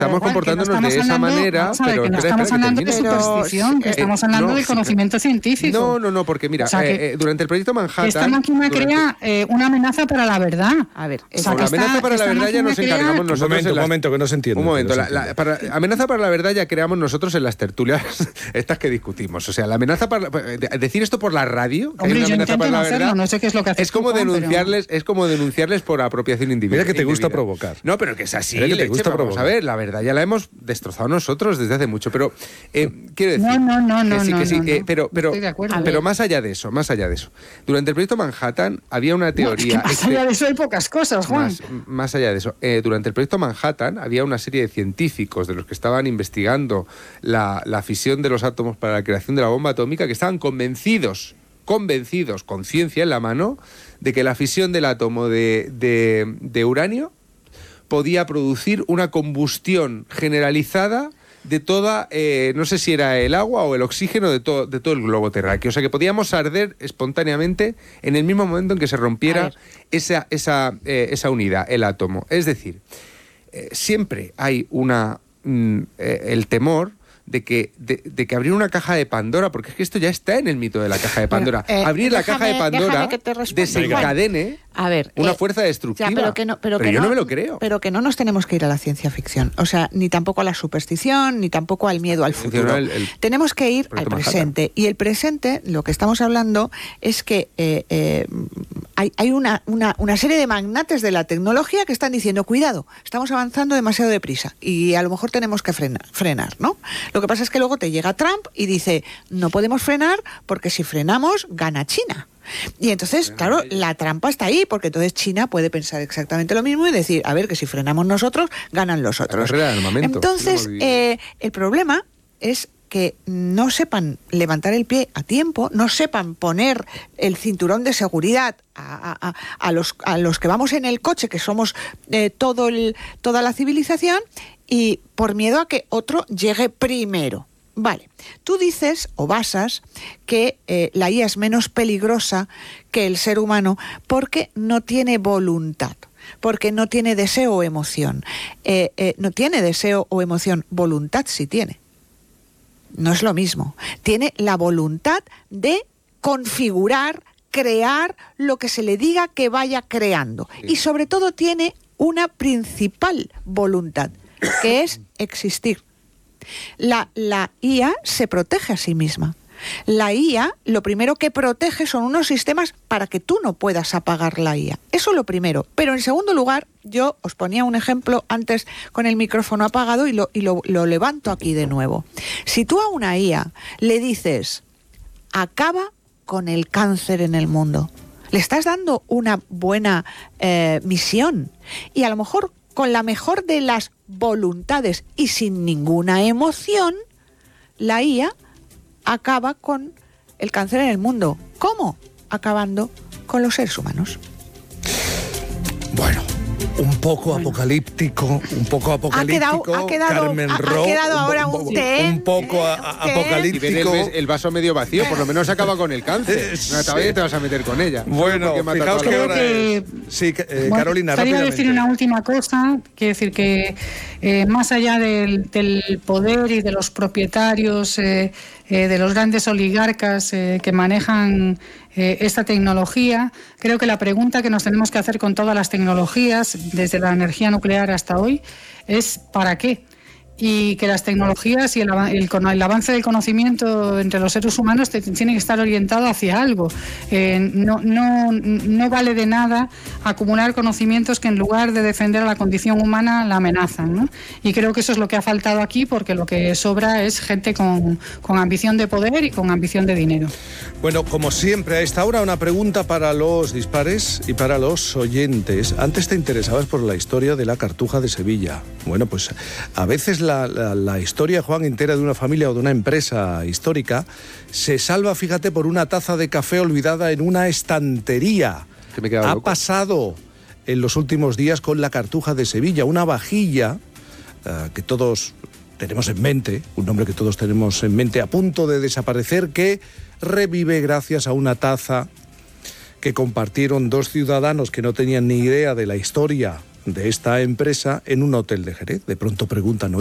Estamos comportándonos de esa manera, pero no estamos hablando de superstición, que estamos hablando del conocimiento científico. No, porque mira, durante el proyecto Manhattan... Esta máquina crea una amenaza para la verdad. A ver, la amenaza para la verdad ya nos encargamos nosotros. Un momento, que no se entiende. Un momento, amenaza para la verdad ya creamos nosotros en las tertulias estas que discutimos. O sea, la amenaza para... Decir esto por la radio, que hay una amenaza para la verdad, no sé qué es lo que haces. Es como denunciarles por apropiación individual. Mira que te gusta provocar. No, pero que es así. Mira que te gusta provocar. Vamos a ver, la verdad ya la hemos destrozado nosotros desde hace mucho, pero quiero decir pero más allá de eso, durante el proyecto Manhattan había una teoría. Más allá de eso hay pocas cosas, Juan. Más allá de eso, durante el proyecto Manhattan había una serie de científicos de los que estaban investigando la fisión de los átomos para la creación de la bomba atómica, que estaban convencidos, con ciencia en la mano, de que la fisión del átomo de uranio podía producir una combustión generalizada de toda, no sé si era el agua o el oxígeno de todo el globo terráqueo. O sea, que podíamos arder espontáneamente en el mismo momento en que se rompiera esa unidad, el átomo. Es decir, siempre hay el temor de que abrir una caja de Pandora, porque es que esto ya está en el mito de la caja de Pandora. Abrir la caja de Pandora desencadene una fuerza destructiva. Ya, pero yo no me lo creo. Pero que no nos tenemos que ir a la ciencia ficción. O sea, ni tampoco a la superstición, ni tampoco al miedo al futuro. Tenemos que ir al presente. Manhattan. Y el presente, lo que estamos hablando, es que hay una serie de magnates de la tecnología que están diciendo, cuidado, estamos avanzando demasiado deprisa y a lo mejor tenemos que frenar, ¿no? Lo que pasa es que luego te llega Trump y dice, no podemos frenar porque si frenamos, gana China. Y entonces, claro, la trampa está ahí, porque entonces China puede pensar exactamente lo mismo y decir, a ver, que si frenamos nosotros, ganan los otros. Entonces, el problema es que no sepan levantar el pie a tiempo, no sepan poner el cinturón de seguridad a los que vamos en el coche, que somos toda la civilización, y por miedo a que otro llegue primero. Vale, tú dices o basas que la IA es menos peligrosa que el ser humano porque no tiene voluntad, porque no tiene deseo o emoción. No tiene deseo o emoción, voluntad sí tiene. No es lo mismo. Tiene la voluntad de configurar, crear lo que se le diga que vaya creando. Y sobre todo tiene una principal voluntad, que es existir. La IA se protege a sí misma. La IA, lo primero que protege son unos sistemas para que tú no puedas apagar la IA. Eso es lo primero. Pero en segundo lugar, yo os ponía un ejemplo antes con el micrófono apagado y lo levanto aquí de nuevo. Si tú a una IA le dices, acaba con el cáncer en el mundo, le estás dando una buena misión y a lo mejor con la mejor de las voluntades y sin ninguna emoción, la IA acaba con el cáncer en el mundo. ¿Cómo? Acabando con los seres humanos. Bueno, un poco apocalíptico. Ha quedado Carmen Ro, ha quedado ahora un poco apocalíptico. Y el vaso medio vacío, por lo menos acaba con el cáncer. No te vas a meter con ella. Bueno, fijaos que ahora... Sí, Carolina, quería rápidamente. decir una última cosa, quiero decir que más allá del poder y de los propietarios, de los grandes oligarcas que manejan esta tecnología, creo que la pregunta que nos tenemos que hacer con todas las tecnologías, desde la energía nuclear hasta hoy, es ¿para qué? Y que las tecnologías y el avance del conocimiento entre los seres humanos tiene que estar orientado hacia algo. No vale de nada acumular conocimientos que en lugar de defender a la condición humana la amenazan, ¿no? Y creo que eso es lo que ha faltado aquí, porque lo que sobra es gente con ambición de poder y con ambición de dinero. Bueno, como siempre, a esta hora una pregunta para los dispares y para los oyentes. Antes te interesabas por la historia de la Cartuja de Sevilla. Bueno, pues a veces la historia, Juan, entera de una familia o de una empresa histórica se salva, fíjate, por una taza de café olvidada en una estantería. Ha pasado en los últimos días con la Cartuja de Sevilla, una vajilla que todos tenemos en mente, un nombre que todos tenemos en mente, a punto de desaparecer, que revive gracias a una taza que compartieron dos ciudadanos que no tenían ni idea de la historia de esta empresa en un hotel de Jerez. De pronto preguntan,